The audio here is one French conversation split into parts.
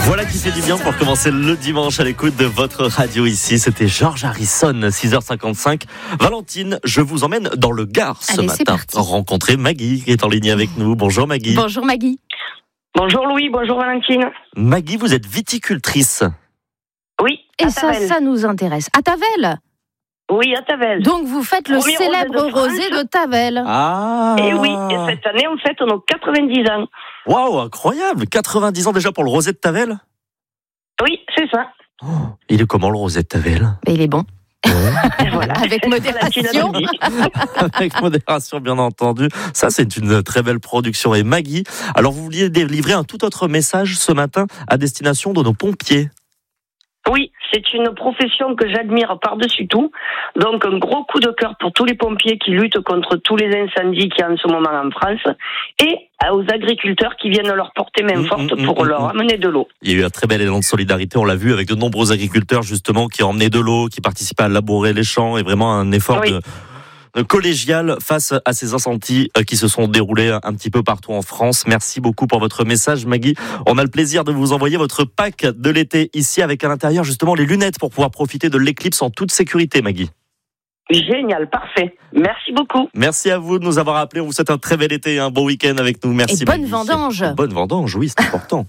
Voilà qui fait du bien pour commencer le dimanche à l'écoute de votre radio ici. C'était George Harrison, 6h55. Valentine, je vous emmène dans le Gard ce matin. Rencontrer Maggie qui est en ligne avec nous. Bonjour Maggie. Bonjour Maggie. Bonjour Louis, bonjour Valentine. Maggie, vous êtes viticultrice. Oui, et ça nous intéresse. À Tavel? Oui, à Tavel. Donc vous faites le célèbre rosé de Tavel. Ah. Et oui, et cette année on fête nos 90 ans. Waouh, incroyable. 90 ans déjà pour le rosé de Tavel? Oui, c'est ça. Oh, il est comment le rosé de Tavel? Il est bon. Ouais. Voilà. Avec modération. Avec modération, bien entendu. Ça, c'est une très belle production. Et Maggie, alors vous vouliez délivrer un tout autre message ce matin à destination de nos pompiers. Oui, c'est une profession que j'admire par-dessus tout. Donc un gros coup de cœur pour tous les pompiers qui luttent contre tous les incendies qu'il y a en ce moment en France et aux agriculteurs qui viennent leur porter main forte pour leur amener de l'eau. Il y a eu un très bel élan de solidarité, on l'a vu avec de nombreux agriculteurs justement qui ont emmené de l'eau, qui participaient à labourer les champs et vraiment un effort collégial face à ces incendies qui se sont déroulés un petit peu partout en France. Merci beaucoup pour votre message Maggie. On a le plaisir de vous envoyer votre pack de l'été ici avec à l'intérieur justement les lunettes pour pouvoir profiter de l'éclipse en toute sécurité Maggie. Génial, parfait. Merci beaucoup. Merci à vous de nous avoir appelés. On vous souhaite un très bel été et un bon week-end avec nous. Merci et bonne Maggie. vendange. Bonne vendange, oui, c'est important.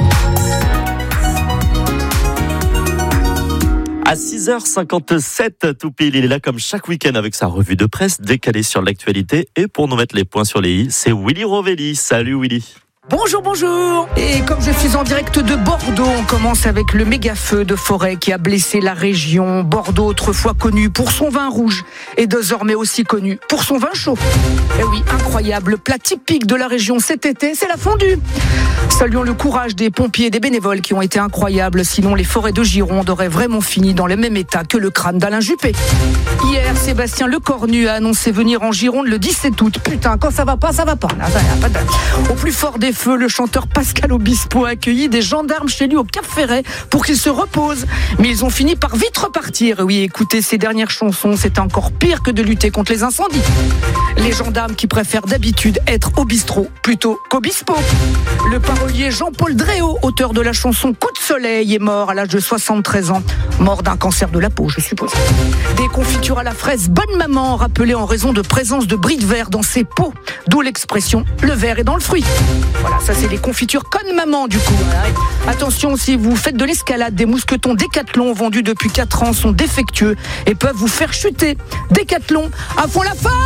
À 6h57, tout pile, il est là comme chaque week-end avec sa revue de presse décalée sur l'actualité. Et pour nous mettre les points sur les i, c'est Willy Rovelli. Salut Willy. Bonjour, bonjour. Et comme je suis en direct de Bordeaux, on commence avec le méga feu de forêt qui a blessé la région. Bordeaux, autrefois connu pour son vin rouge, est désormais aussi connu pour son vin chaud. Et oui, incroyable, le plat typique de la région cet été, c'est la fondue. Saluons le courage des pompiers et des bénévoles qui ont été incroyables, sinon les forêts de Gironde auraient vraiment fini dans le même état que le crâne d'Alain Juppé. Hier, Sébastien Lecornu a annoncé venir en Gironde le 17 août. Putain, quand ça va pas, ça va pas. Au plus fort des feux, le chanteur Pascal Obispo a accueilli des gendarmes chez lui au Cap Ferret pour qu'il se repose. Mais ils ont fini par vite repartir. Oui, écoutez, ces dernières chansons, c'était encore pire que de lutter contre les incendies. Les gendarmes qui préfèrent d'habitude être au bistrot plutôt qu'Obispo. Le parolier Jean-Paul Dréau, auteur de la chanson Coup de soleil, est mort à l'âge de 73 ans. Mort d'un cancer de la peau, je suppose. Des confitures à la fraise Bonne Maman, rappelées en raison de présence de bris de verre dans ses pots. D'où l'expression « le verre est dans le fruit ». Voilà, ça c'est les confitures Conne Maman du coup. Attention, si vous faites de l'escalade, des mousquetons Décathlon vendus depuis 4 ans sont défectueux et peuvent vous faire chuter. Décathlon, à fond la forme.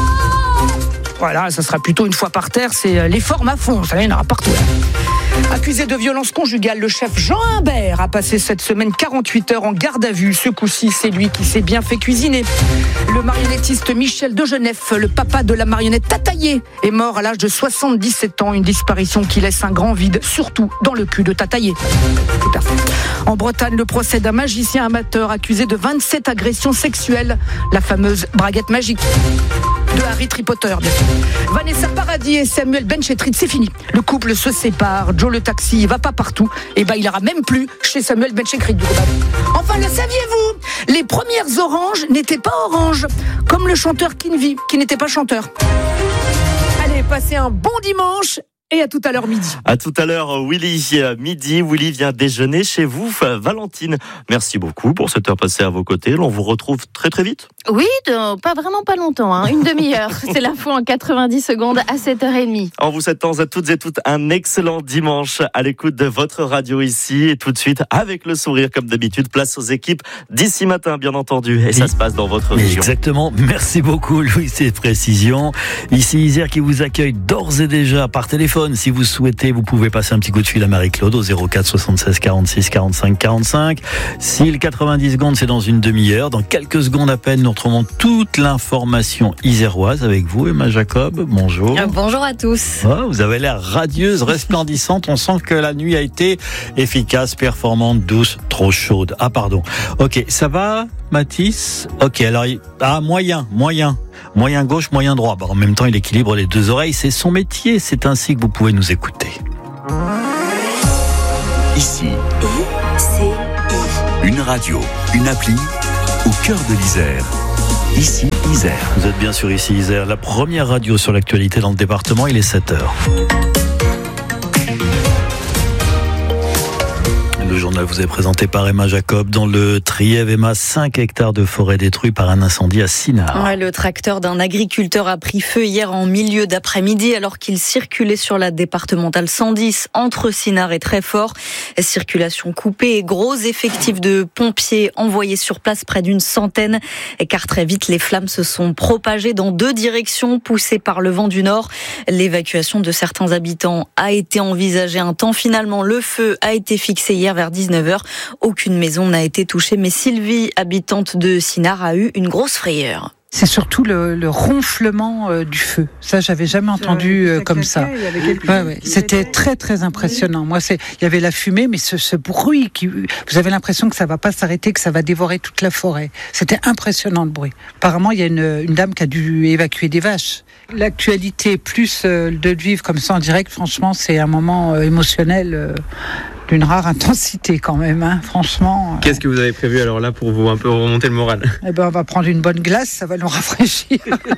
Voilà, ça sera plutôt une fois par terre, c'est les formes à fond, ça y en aura partout. Accusé de violence conjugale, le chef Jean Humbert a passé cette semaine 48 heures en garde à vue. Ce coup-ci, c'est lui qui s'est bien fait cuisiner. Le marionnettiste Michel Degenef, le papa de la marionnette Tataillé, est mort à l'âge de 77 ans. Une disparition qui laisse un grand vide, surtout dans le cul de Tataillé. En Bretagne, le procès d'un magicien amateur accusé de 27 agressions sexuelles, la fameuse braguette magique. De Harry Potter, bien sûr. Vanessa Paradis et Samuel Benchetrit, c'est fini. Le couple se sépare. Joe le taxi, il va pas partout. Et il ira même plus chez Samuel Benchetrit. Enfin, le saviez-vous? Les premières oranges n'étaient pas oranges, comme le chanteur Kinvi, qui n'était pas chanteur. Allez, passez un bon dimanche. Et à tout à l'heure midi. À tout à l'heure, Willy, midi. Willy vient déjeuner chez vous, Valentine. Merci beaucoup pour cette heure passée à vos côtés. On vous retrouve très très vite. Oui, pas longtemps, une demi-heure. C'est l'info en 90 secondes à 7h30. En vous souhaitant à toutes et toutes un excellent dimanche à l'écoute de votre radio ici. Et tout de suite, avec le sourire comme d'habitude, place aux équipes d'ici matin, bien entendu. Et ça se passe dans votre région. Exactement. Merci beaucoup, Louis, ces précisions. Ici, Isère qui vous accueille d'ores et déjà par téléphone. Si vous souhaitez, vous pouvez passer un petit coup de fil à Marie-Claude au 04 76 46 45 45. Si le 90 secondes, c'est dans une demi-heure. Dans quelques secondes à peine, nous retrouvons toute l'information iséroise avec vous, Emma Jacob. Bonjour. Bonjour à tous. Oh, vous avez l'air radieuse, resplendissante. On sent que la nuit a été efficace, performante, douce, trop chaude. Ah, pardon. Ok, ça va, Mathis? Ok, alors, moyen. Moyen gauche, moyen droit. En même temps, il équilibre les deux oreilles. C'est son métier. C'est ainsi que vous pouvez nous écouter. Ici, une radio, une appli au cœur de l'Isère. Ici, Isère. Vous êtes bien sûr ici, Isère. La première radio sur l'actualité dans le département, il est 7h. journal vous est présenté par Emma Jacob. Dans le Trièves, Emma, 5 hectares de forêt détruits par un incendie à Sinard. Ouais, le tracteur d'un agriculteur a pris feu hier en milieu d'après-midi alors qu'il circulait sur la départementale 110 entre Sinard et Treffort. Circulation coupée et gros effectifs de pompiers envoyés sur place, près d'une centaine. Car très vite, les flammes se sont propagées dans 2 directions, poussées par le vent du nord. L'évacuation de certains habitants a été envisagée un temps. Finalement, le feu a été fixé hier vers 19h. Aucune maison n'a été touchée, mais Sylvie, habitante de Sinard, a eu une grosse frayeur. C'est surtout le ronflement du feu. Ça, j'avais jamais entendu comme ça. Ouais. C'était très très impressionnant. Moi, il y avait la fumée, mais ce bruit vous avez l'impression que ça va pas s'arrêter, que ça va dévorer toute la forêt. C'était impressionnant le bruit. Apparemment, il y a une dame qui a dû évacuer des vaches. L'actualité plus de vivre comme ça en direct, franchement, c'est un moment émotionnel. D'une rare intensité quand même, hein, franchement. Qu'est-ce que vous avez prévu alors là pour vous un peu remonter le moral ? Eh ben, on va prendre une bonne glace, ça va nous rafraîchir.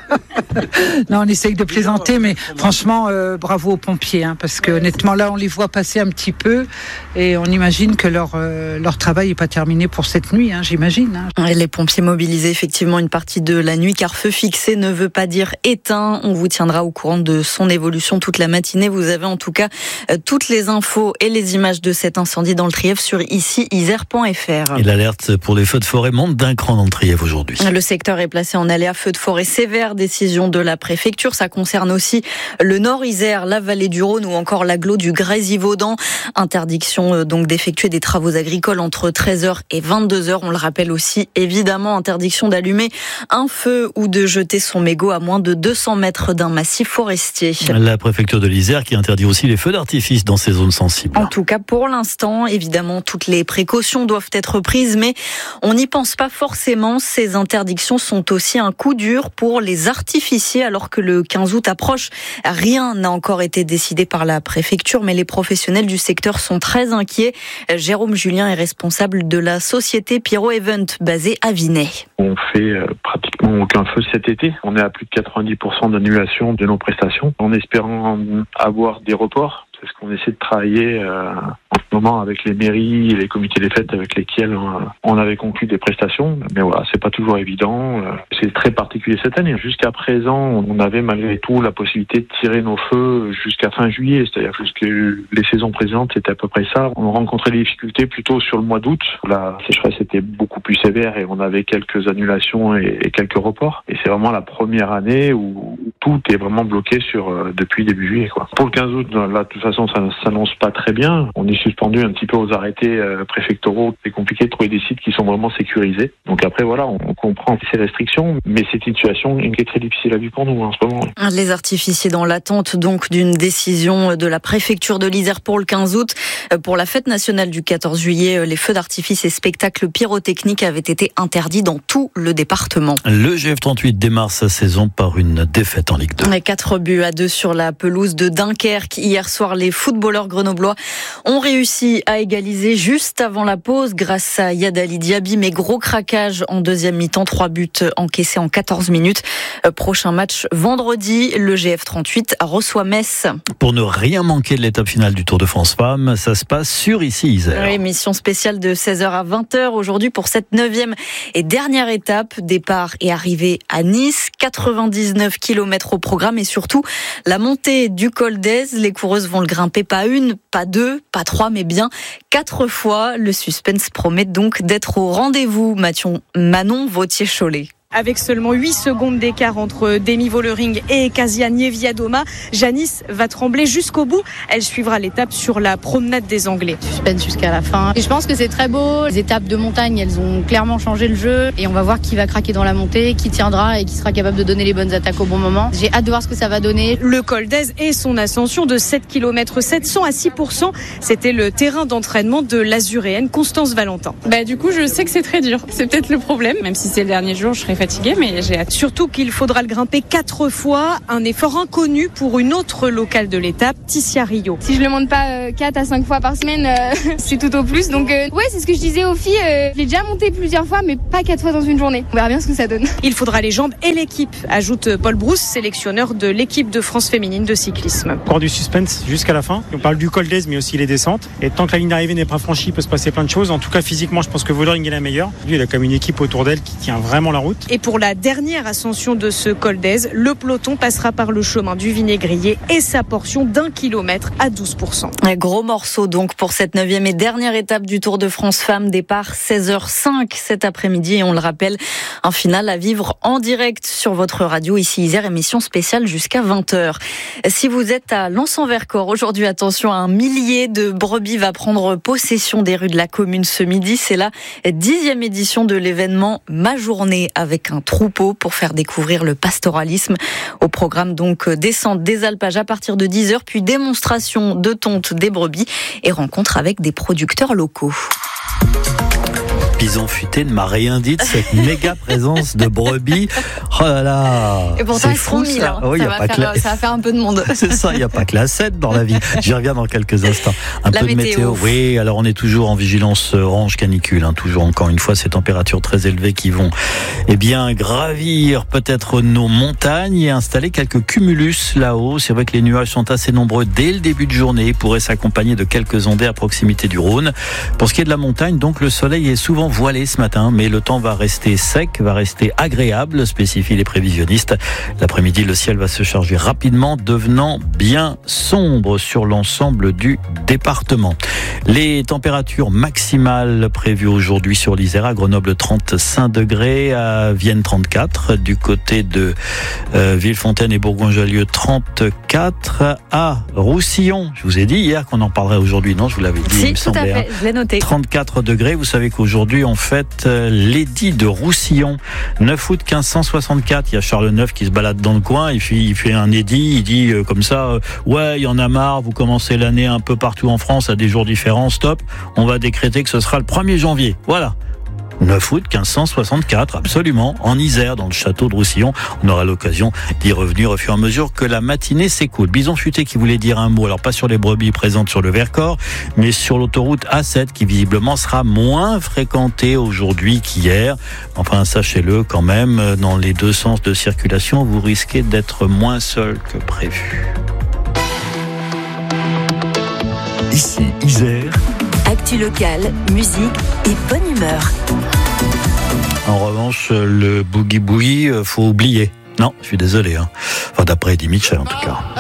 Non, on essaye de plaisanter, mais franchement, bravo aux pompiers, hein, parce que honnêtement là, on les voit passer un petit peu et on imagine que leur travail n'est pas terminé pour cette nuit, hein, j'imagine. Hein. Les pompiers mobilisés effectivement une partie de la nuit, car feu fixé ne veut pas dire éteint. On vous tiendra au courant de son évolution toute la matinée. Vous avez en tout cas toutes les infos et les images de cet incendie dans le Trièves sur ici-isère.fr. Et l'alerte pour les feux de forêt monte d'un cran dans le Trièves aujourd'hui. Le secteur est placé en aléa feu de forêt sévère, décision de la préfecture. Ça concerne aussi le Nord-Isère, la vallée du Rhône ou encore l'agglo du Grésivaudan. Interdiction donc d'effectuer des travaux agricoles entre 13h et 22h. On le rappelle aussi, évidemment, interdiction d'allumer un feu ou de jeter son mégot à moins de 200 mètres d'un massif forestier. La préfecture de l'Isère qui interdit aussi les feux d'artifice dans ces zones sensibles. En tout cas, pour l'instant, évidemment, toutes les précautions doivent être prises, mais on n'y pense pas forcément. Ces interdictions sont aussi un coup dur pour les artificiers, alors que le 15 août approche. Rien n'a encore été décidé par la préfecture, mais les professionnels du secteur sont très inquiets. Jérôme Julien est responsable de la société Pyro Event, basée à Vinay. On fait pratiquement aucun feu cet été. On est à plus de 90% d'annulation de nos prestations, en espérant avoir des reports. C'est ce qu'on essaie de travailler en ce moment avec les mairies et les comités des fêtes avec lesquels on avait conclu des prestations. Mais voilà, c'est pas toujours évident. C'est très particulier cette année. Jusqu'à présent, on avait malgré tout la possibilité de tirer nos feux jusqu'à fin juillet. C'est-à-dire que les saisons précédentes, c'était à peu près ça. On rencontrait des difficultés plutôt sur le mois d'août. La sécheresse était beaucoup plus sévère et on avait quelques annulations et quelques reports. Et c'est vraiment la première année où tout est vraiment bloqué depuis début juillet, quoi. Pour le 15 août, là, de toute façon, ça ne s'annonce pas très bien. On est suspendu un petit peu aux arrêtés préfectoraux. C'est compliqué de trouver des sites qui sont vraiment sécurisés. Donc après, voilà, on comprend ces restrictions, mais c'est une situation qui est très difficile à vivre pour nous en ce moment. Les artificiers dans l'attente donc d'une décision de la préfecture de l'Isère pour le 15 août. Pour la fête nationale du 14 juillet, les feux d'artifice et spectacles pyrotechniques avaient été interdits dans tout le département. Le GF38 démarre sa saison par une défaite en Ligue 2. 4-2 sur la pelouse de Dunkerque. Hier soir, les footballeurs grenoblois ont réussi à égaliser juste avant la pause grâce à Yad Ali Diaby, mais gros craquage en deuxième mi-temps, 3 buts encaissés en 14 minutes. Prochain match vendredi, le GF38 reçoit Metz. Pour ne rien manquer de l'étape finale du Tour de France Femmes, ça se passe sur ici-Isère. Oui, émission spéciale de 16h à 20h aujourd'hui pour cette 9e et dernière étape. Départ et arrivée à Nice, 99 km au programme et surtout la montée du col d'Èze. Les coureuses vont le grimper pas une, pas deux, pas trois, mais bien 4 fois. Le suspense promet donc d'être au rendez-vous. Manon Vautier-Cholet. Avec seulement 8 secondes d'écart entre Demi Vollering et Kasia Niewiadoma, Janice va trembler jusqu'au bout. Elle suivra l'étape sur la promenade des Anglais. Suspense jusqu'à la fin. Et je pense que c'est très beau. Les étapes de montagne, elles ont clairement changé le jeu. Et on va voir qui va craquer dans la montée, qui tiendra et qui sera capable de donner les bonnes attaques au bon moment. J'ai hâte de voir ce que ça va donner. Le col d'Èze et son ascension de 7 km 700 à 6%, c'était le terrain d'entraînement de l'Azuréenne Constance Valentin. Du coup, je sais que c'est très dur. C'est peut-être le problème. Même si c'est le dernier jour, je serai fatiguée. fatiguée, mais j'ai hâte. Surtout qu'il faudra le grimper 4 fois, un effort inconnu pour une autre locale de l'étape, Tissia Rio. Si je le monte pas 4 à 5 fois par semaine, c'est tout au plus. Donc ouais, c'est ce que je disais aux filles, je l'ai déjà monté plusieurs fois, mais pas 4 fois dans une journée. On verra bien ce que ça donne. Il faudra les jambes et l'équipe, ajoute Paul Brousse, sélectionneur de l'équipe de France féminine de cyclisme. Encore du suspense jusqu'à la fin. On parle du col d'Aise, mais aussi les descentes. Et tant que la ligne d'arrivée n'est pas franchie, il peut se passer plein de choses. En tout cas, physiquement, je pense que Vollering est la meilleure. Lui, il a comme une équipe autour d'elle qui tient vraiment la route. Et pour la dernière ascension de ce col d'Aise, le peloton passera par le chemin du Vinaigrier et sa portion d'1 kilomètre à 12%. Un gros morceau donc pour cette 9e et dernière étape du Tour de France Femmes. Départ 16h05 cet après-midi. Et on le rappelle, un final à vivre en direct sur votre radio. Ici Isère, émission spéciale jusqu'à 20h. Si vous êtes à Lens-en-Vercors, aujourd'hui, attention, un millier de brebis va prendre possession des rues de la commune ce midi. C'est la 10e édition de l'événement Ma Journée avec un troupeau pour faire découvrir le pastoralisme. Au programme donc descente des alpages à partir de 10h, puis démonstration de tonte des brebis et rencontre avec des producteurs locaux. Bison futé ne m'a rien dit de cette méga présence de brebis. Oh là là. Et pourtant, ils seront 1000. Oh, ça va faire un peu de monde. C'est ça, il n'y a pas que la 7 dans la vie. J'y reviens dans quelques instants. Un peu de météo. Oui, alors on est toujours en vigilance orange canicule. Toujours encore une fois, ces températures très élevées qui vont gravir peut-être nos montagnes et installer quelques cumulus là-haut. C'est vrai que les nuages sont assez nombreux dès le début de journée. Ils pourraient s'accompagner de quelques ondées à proximité du Rhône. Pour ce qui est de la montagne, donc le soleil est souvent voilé ce matin, mais le temps va rester sec, va rester agréable, spécifient les prévisionnistes. L'après-midi, le ciel va se charger rapidement, devenant bien sombre sur l'ensemble du département. Les températures maximales prévues aujourd'hui sur l'Isère, à Grenoble 35 degrés, à Vienne 34, du côté de Villefontaine et Bourgoin-Jallieu 34, à Roussillon. Je vous ai dit hier qu'on en parlerait aujourd'hui, non? Je vous l'avais dit, il me semblait. Tout à fait, je l'ai noté. 34 degrés, vous savez qu'aujourd'hui on fête l'édit de Roussillon, 9 août 1564. Il y a Charles IX qui se balade dans le coin, il fait un édit, il dit comme ça, ouais, il y en a marre, vous commencez l'année un peu partout en France à des jours différents, stop, on va décréter que ce sera le 1er janvier. Voilà. 9 août 1564, absolument, en Isère, dans le château de Roussillon. On aura l'occasion d'y revenir au fur et à mesure que la matinée s'écoule. Bison futé qui voulait dire un mot, alors pas sur les brebis présentes sur le Vercors, mais sur l'autoroute A7 qui visiblement sera moins fréquentée aujourd'hui qu'hier. Enfin, sachez-le quand même, dans les deux sens de circulation, vous risquez d'être moins seul que prévu. Ici, Isère. Actu locale, musique et bonne humeur. En revanche, le boogie-boogie, faut oublier. Non, je suis désolé. Enfin, d'après Eddie Mitchell, en tout cas.